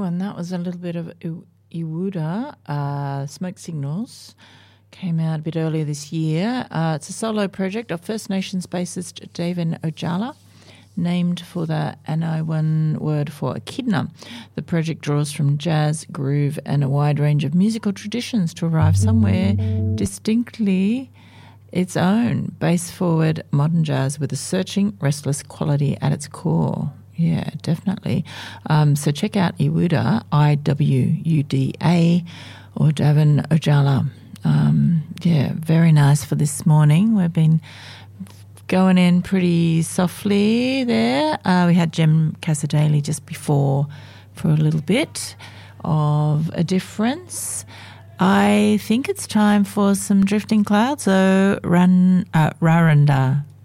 and that was a little bit of Iwuda, Smoke Signals. Came out a bit earlier this year. It's a solo project of First Nations bassist David Ojala, named for the Aniwan word for echidna. The project draws from jazz, groove, and a wide range of musical traditions to arrive somewhere distinctly its own. Bass-forward modern jazz with a searching, restless quality at its core. Yeah, definitely. So check out Iwuda, Iwuda, or David Ojala. Yeah, very nice for this morning. We've been going in pretty softly there. We had Jem Casadale just before for a little bit of a difference. I think it's time for some Drifting Clouds. So Raranda.